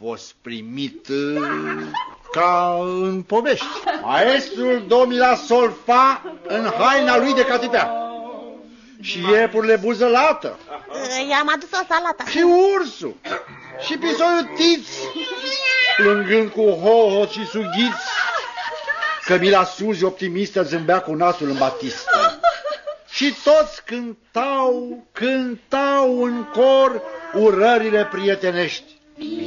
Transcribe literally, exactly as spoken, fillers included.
fost primit ca în povești. Maestrul domila solfa în haina lui de catipea. Și iepurile buzălată. I-am adus o salată. Și ursul. Și pisoiul Tiț, plângând cu hohot și sughiți. Cămila Suzi, optimistă, zâmbea cu nasul în batistă. Și toți cântau, cântau în cor urările prietenești.